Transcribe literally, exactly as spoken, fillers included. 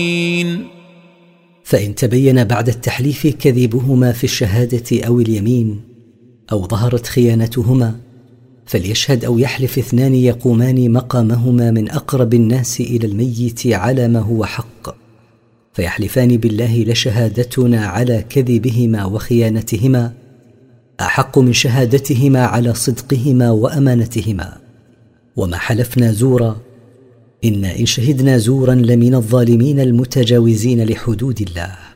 فإن تبين بعد التحليف كذبهما في الشهادة أو اليمين أو ظهرت خيانتهما فليشهد أو يحلف اثنان يقومان مقامهما من أقرب الناس إلى الميت على ما هو حق، فيحلفان بالله لشهادتنا على كذبهما وخيانتهما أحق من شهادتهما على صدقهما وأمانتهما، وما حلفنا زورا إن إن شهدنا زورا لمن الظالمين المتجاوزين لحدود الله.